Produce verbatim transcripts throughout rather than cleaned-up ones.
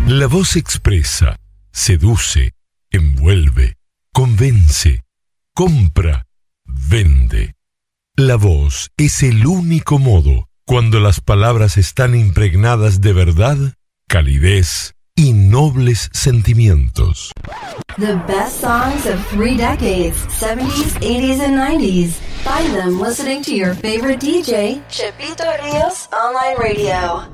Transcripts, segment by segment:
La voz expresa, seduce, envuelve, convence, compra, vende. La voz es el único modo, cuando las palabras están impregnadas de verdad, calidez y nobles sentimientos. The best songs of three decades, seventies, eighties, and nineties. Find them listening to your favorite D J, Chepito Rios Online Radio.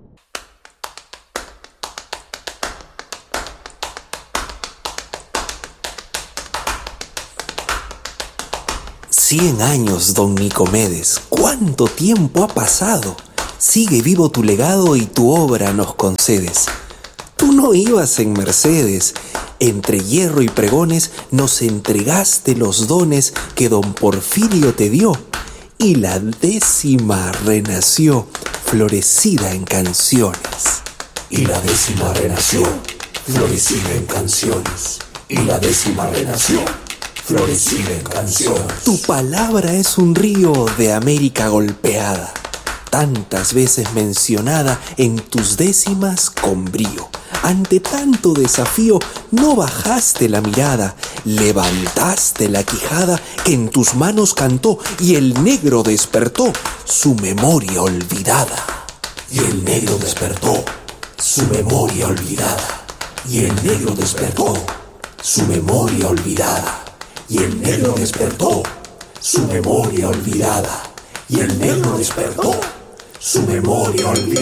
Cien años, don Nicomedes, ¿cuánto tiempo ha pasado? Sigue vivo tu legado y tu obra nos concedes. Tú no ibas en Mercedes, entre hierro y pregones nos entregaste los dones que don Porfirio te dio, y la décima renació, florecida en canciones. Y la décima renació, florecida en canciones. Y la décima renació, florecida en canciones. Tu palabra es un río de América golpeada, tantas veces mencionada en tus décimas con brío. Ante tanto desafío no bajaste la mirada, levantaste la quijada que en tus manos cantó y el negro despertó su memoria olvidada. Y el negro despertó su memoria olvidada. Y el negro despertó su memoria olvidada. Y el negro despertó su memoria olvidada. Y el negro despertó su memoria olvidada.